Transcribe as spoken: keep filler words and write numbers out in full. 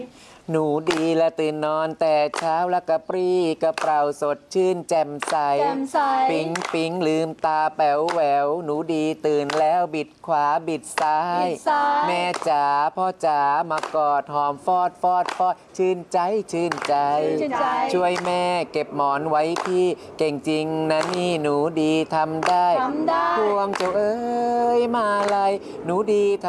หนูดีและตื่นนอนแต่เช้าแล้วกระปรี้กระเปร่าสดชื่นแจ่มใสแจ่มใสปิ๊งปิ๊งลืมตาแป๋วแหววหนูดีตื่นแล้วบิดขวาบิดซ้าย แม่จ๋าพ่อจ๋ามากอดหอมฟอดฟอดฟอดชื่นใจชื่นใจ ช่วยแม่เก็บหมอนไว้พี่เก่งจริงนะนี่หนูดีทำได้ทำได้พวงเจ้าเอ้ยมาลัยหนูดีท